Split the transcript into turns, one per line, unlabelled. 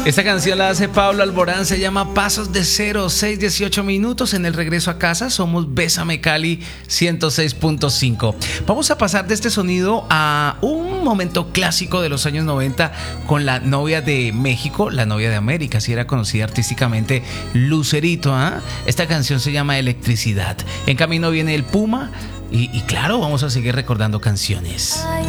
Esta canción la hace Pablo Alborán, se llama Pasos de Cero, 6:18 minutos. En el regreso a casa somos Bésame Cali 106.5. Vamos a pasar de este sonido a un momento clásico de los años 90 con la novia de México, la novia de América, así era conocida artísticamente, Lucerito. Esta canción se llama Electricidad. En camino viene el Puma y claro, vamos a seguir recordando canciones.